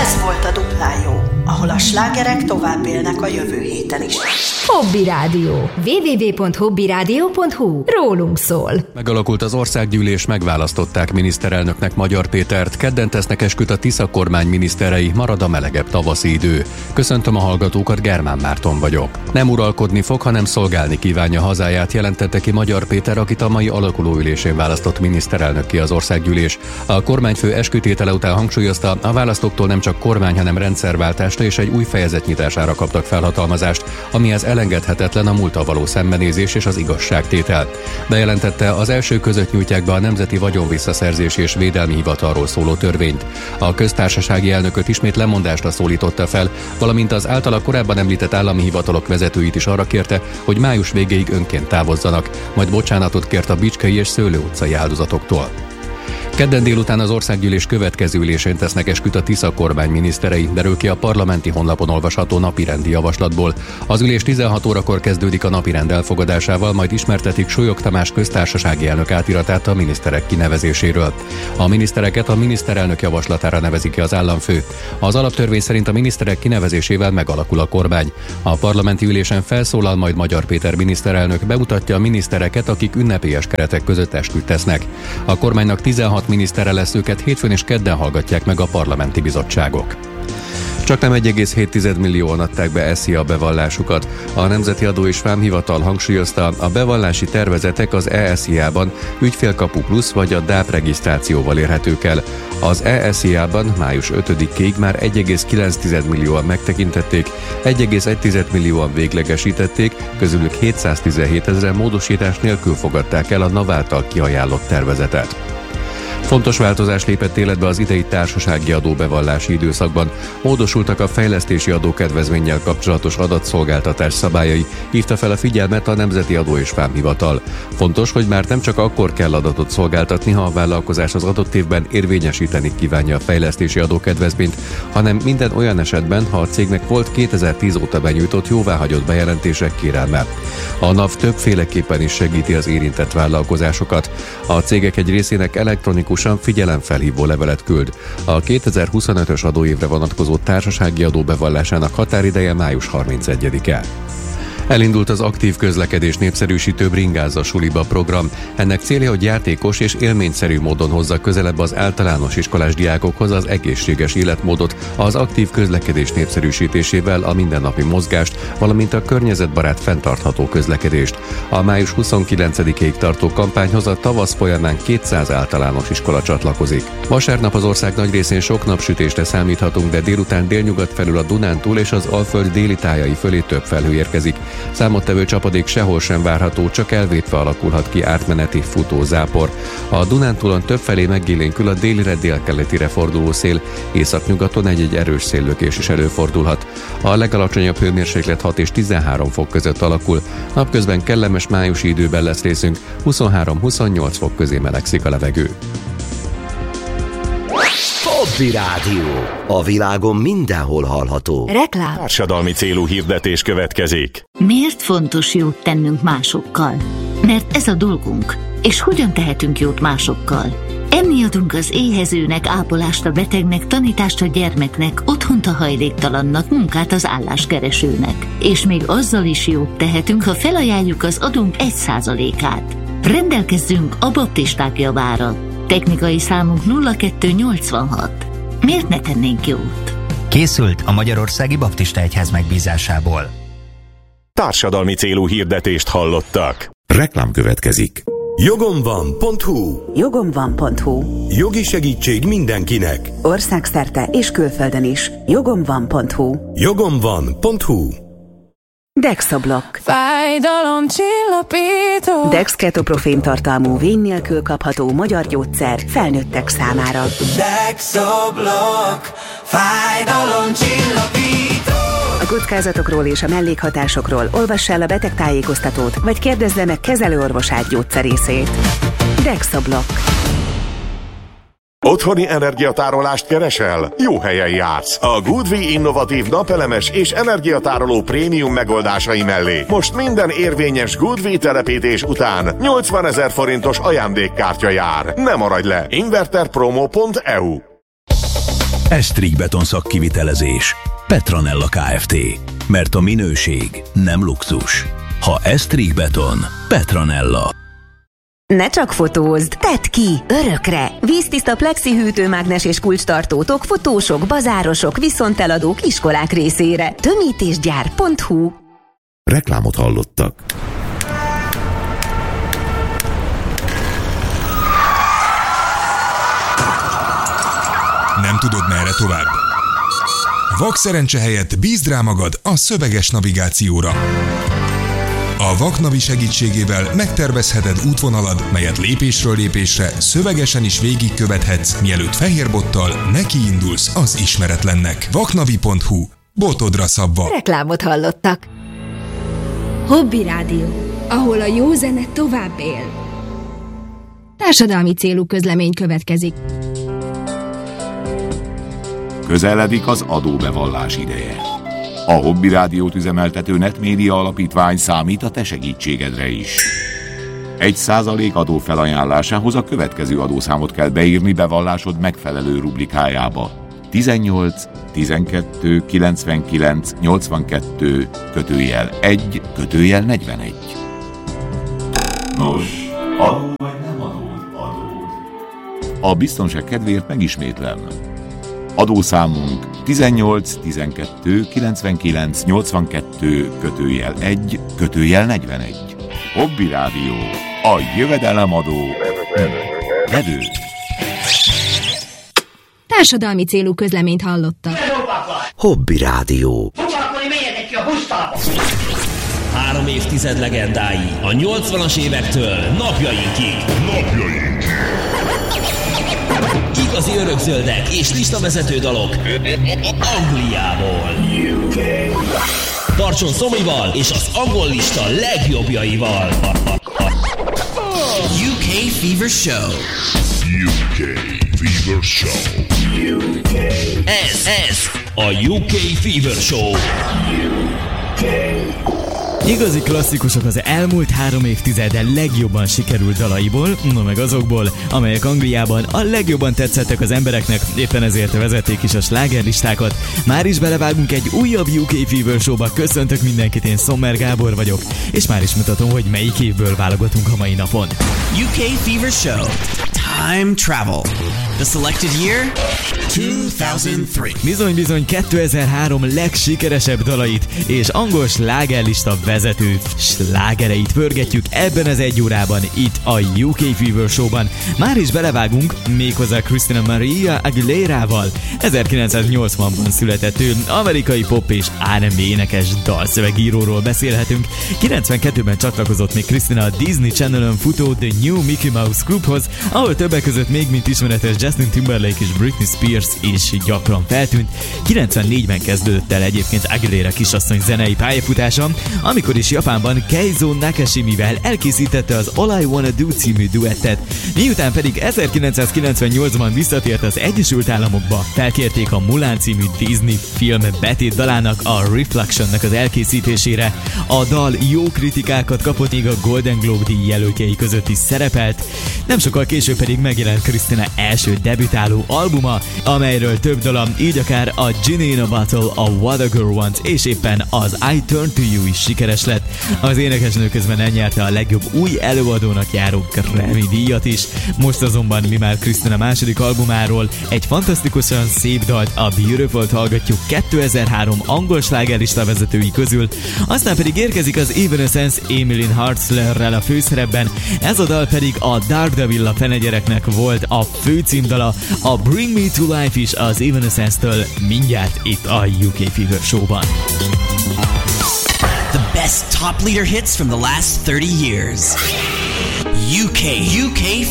Ez volt a Duplán jó, ahol a slágerek tovább élnek a jövő héten is. Hobby Rádió. www.hobbyradio.hu. Rólunk szól. Megalakult az országgyűlés, megválasztották miniszterelnöknek Magyar Pétert, kedden tesznek esküt a Tisza kormány miniszterei, marad a melegebb tavaszi idő. Köszöntöm a hallgatókat, Germán Márton vagyok. Nem uralkodni fog, hanem szolgálni kívánja hazáját, jelentette ki Magyar Péter, akit a mai alakulóülésén választott miniszterelnökké az országgyűlés. A kormányfő eskütétele után hangsúlyozta, a választóktól nem csak kormány, hanem rendszerváltásra és egy új fejezet nyitására kaptak felhatalmazást, amihez elengedhetetlen a múlttal való szembenézés és az igazságtétel. Bejelentette, az első között nyújtják be a Nemzeti Vagyonvisszaszerzés és Védelmi Hivatalról szóló törvényt. A köztársasági elnököt ismét lemondásra szólította fel, valamint az általa korábban említett állami hivatalok vezetőit is arra kérte, hogy május végéig önként távozzanak, majd bocsánatot kért a Bicskei és Szőlő utcai áldozatoktól. Kedden délután az országgyűlés következő ülésén tesznek esküt a Tisza kormány miniszterei, derül ki a parlamenti honlapon olvasható napirendi javaslatból. Az ülés 16 órakor kezdődik a napirend elfogadásával, majd ismertetik Súlyog Tamás köztársasági elnök átiratát a miniszterek kinevezéséről. A minisztereket a miniszterelnök javaslatára nevezi ki az államfő. Az alaptörvény szerint a miniszterek kinevezésével megalakul a kormány. A parlamenti ülésen felszólal majd Magyar Péter miniszterelnök, bemutatja a minisztereket, akik ünnepélyes keretek között esküt tesznek. A kormánynak 16 minisztere lesz, őket hétfőn és kedden hallgatják meg a parlamenti bizottságok. Csaknem 1,7 millióan adták be SZIA bevallásukat. A Nemzeti Adó és Vámhivatal hangsúlyozta, a bevallási tervezetek az eSZIA-ban ügyfélkapu plusz vagy a DÁP regisztrációval érhetők el. Az eSZIA-ban május 5-ig már 1,9 millióan megtekintették, 1,1 millióan véglegesítették, közülük 717 000 módosítás nélkül fogadták el a NAV által kiajánlott tervezetet. Fontos változás lépett életbe az idei társasági adóbevallási időszakban. Módosultak a fejlesztési adókedvezménnyel kapcsolatos adatszolgáltatás szabályai, hívta fel a figyelmet a Nemzeti Adó és Vámhivatal. Fontos, hogy már nem csak akkor kell adatot szolgáltatni, ha a vállalkozás az adott évben érvényesíteni kívánja a fejlesztési adókedvezményt, hanem minden olyan esetben, ha a cégnek volt 2010 óta benyújtott jóváhagyott bejelentések kérelme. A NAV többféleképpen is segíti az érintett vállalkozásokat. A cégek egy részének elektronikusan figyelemfelhívó levelet küld. A 2025-ös adóévre vonatkozó társasági adó bevallásának határideje május 31-e. Elindult az aktív közlekedés népszerűsítő Bringázza suliba program. Ennek célja, hogy játékos és élményszerű módon hozza közelebb az általános iskolás diákokhoz az egészséges életmódot, az aktív közlekedés népszerűsítésével a mindennapi mozgást, valamint a környezetbarát fenntartható közlekedést. A május 29-ig tartó kampányhoz a tavasz folyamán 200 általános iskola csatlakozik. Vasárnap az ország nagy részén sok napsütésre számíthatunk, de délután délnyugat felül a Dunántúl és az Alföld déli tájai fölé több felhő érkezik. Számottevő csapadék sehol sem várható, csak elvétve alakulhat ki átmeneti futó zápor. A Dunántúlon többfelé megélénkül a délire délkeletire forduló szél, északnyugaton egy erős széllökés is előfordulhat. A legalacsonyabb hőmérséklet 6 és 13 fok között alakul, napközben kellemes májusi időben lesz részünk, 23-28 fok közé melegszik a levegő. Hobby Rádió. A világon mindenhol hallható. Reklám. Társadalmi célú hirdetés következik. Miért fontos jót tennünk másokkal? Mert ez a dolgunk. És hogyan tehetünk jót másokkal? Enni adunk az éhezőnek, ápolást a betegnek, tanítást a gyermeknek, otthont a hajléktalannak, munkát az álláskeresőnek. És még azzal is jót tehetünk, ha felajánljuk az adunk 1%-át. Rendelkezzünk a baptisták javára. Technikai számunk 0286. Miért ne tennénk jót? Készült a Magyarországi Baptista Egyház megbízásából. Társadalmi célú hirdetést hallottak. Reklám következik. Jogomvan.hu. Jogomvan.hu. Jogi segítség mindenkinek. Országszerte és külföldön is. Jogomvan.hu. Jogomvan.hu. Dexablok. Fájdalomcsillapító. Dex ketoprofén tartalmú, vény nélkül kapható magyar gyógyszer felnőttek számára. Dexablok. Fájdalomcsillapító. A kockázatokról és a mellékhatásokról olvass el a betegtájékoztatót, vagy kérdezze meg kezelőorvosát, gyógyszerészét. Dexablok. Otthoni energiatárolást keresel? Jó helyen jársz. A Goodwi innovatív napelemes és energiatároló prémium megoldásai mellé most minden érvényes Goodwi telepítés után 80 000 forintos ajándékkártya jár. Ne maradj le! Inverterpromo.eu. Estrig Beton szakkivitelezés. Petronella Kft. Mert a minőség nem luxus. Ha Estrig Beton, Petronella. Ne csak fotózd, tedd ki, örökre! Víztiszta plexi hűtőmágnes és kulcstartótok fotósok, bazárosok, viszonteladók, iskolák részére. Tömítésgyár.hu. Reklámot hallottak. Nem tudod, merre tovább? Vak szerencse helyett bízd rá magad a szöveges navigációra. A Vaknavi segítségével megtervezheted útvonalad, melyet lépésről lépésre szövegesen is végigkövethetsz, mielőtt fehérbottal nekiindulsz az ismeretlennek. Vaknavi.hu. Botodra szabva. Reklámot hallottak. Hobby Rádió, ahol a jó zene tovább él. Társadalmi célú közlemény következik. Közeledik az adóbevallás ideje. A Hobby Rádiót üzemeltető Netmédia Alapítvány számít a te segítségedre is. 1% adó felajánlásához a következő adószámot kell beírni bevallásod megfelelő rubrikájába. 18 12 99 82 /1 /41. Nos, adó vagy nem adód? A biztonság kedvéért megismétlem. Adószámunk 18 12 99 82 /1 /41. Hobby Rádió, a jövedelemadó vedő. Társadalmi célú közleményt hallottak. Hobby Rádió. 3 évtized legendái a 80-as évektől napjainkig. Igazi örökzöldek és listavezető dalok Angliából. Tartson Szomival és az angol lista legjobbjaival. UK Fever Show. UK Fever Show. Ez a UK Fever Show. Igazi klasszikusok az elmúlt 3 évtizeden legjobban sikerült dalaiból, no meg azokból, amelyek Angliában a legjobban tetszettek az embereknek, éppen ezért vezették is a slágerlistákat. Már is belevágunk egy újabb UK Fever Showba, köszöntök mindenkit, én Sommer Gábor vagyok, és már is mutatom, hogy melyik évből válogatunk a mai napon. UK Fever Show. Time Travel. The selected year? 2003. Bizony 2003 legsikeresebb dalait és angol slágerlista vezető slágereit pörgetjük ebben az 1 órában itt a UK Fever Showban. Már is belevágunk méghozzá Christina Maria Aguilera-val. 1980-ban született ő, amerikai pop és R&B énekes dalszövegíróról beszélhetünk. 92-ben csatlakozott még Christina a Disney Channel-ön futó The New Mickey Mouse Clubhoz, ahol többek között még mint ismeretes Justin Timberlake és Britney Spears is gyakran feltűnt. 94-ben kezdődött el egyébként Aguilera kisasszony zenei pályafutása, amikor is Japánban Keizo Nakashimivel elkészítette az All I Wanna Do című duettet, miután pedig 1998-ban visszatért az Egyesült Államokba, felkérték a Mulan című Disney film betét dalának, a Reflection-nek az elkészítésére. A dal jó kritikákat kapott, még a Golden Globe díj jelöltjei között is szerepelt. Nem sokkal később pedig megjelent Christina első debütáló albuma, amelyről több dala, így akár a Genie in a Bottle, a What a Girl Wants és éppen az I Turn to You is sikeres lett. Az énekesnő közben elnyerte a legjobb új előadónak járó Grammy díjat is. Most azonban mi már Christina második albumáról egy fantasztikusan szép dalt, a Beautiful-t hallgatjuk 2003 angol slágerlista vezetői közül, aztán pedig érkezik az Evanescence Emmeline Hartzlerrel a főszerepben, ez a dal pedig a Daredevil a fenegyereknek volt a főcímdala, a Bring Me to Life is az Evanescence-től mindjárt itt a UK Fever Show-ban. The best top leader hits from the last 30 years. UK